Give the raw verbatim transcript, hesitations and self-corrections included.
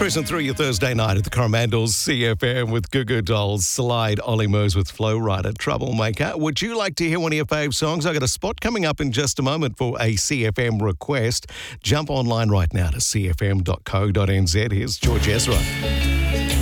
Cruising through your Thursday night at the Coromandels C F M with Goo Goo Dolls, Slide, Ollie Murs with Flow Rider, Troublemaker. Would you like to hear one of your fave songs? I got a spot coming up in just a moment for a C F M request. Jump online right now to c f m dot co dot n z. Here's George Ezra.